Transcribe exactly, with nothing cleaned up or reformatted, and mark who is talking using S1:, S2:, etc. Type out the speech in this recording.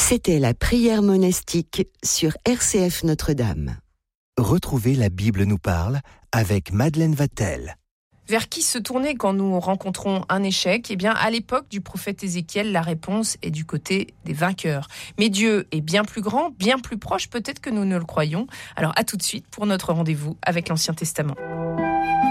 S1: C'était la prière monastique sur R C F Notre-Dame.
S2: Retrouvez La Bible nous parle avec Madeleine Vatel.
S3: Vers qui se tourner quand nous rencontrons un échec ? Eh bien, à l'époque du prophète Ézéchiel, la réponse est du côté des vainqueurs. Mais Dieu est bien plus grand, bien plus proche peut-être que nous ne le croyons. Alors à tout de suite pour notre rendez-vous avec l'Ancien Testament.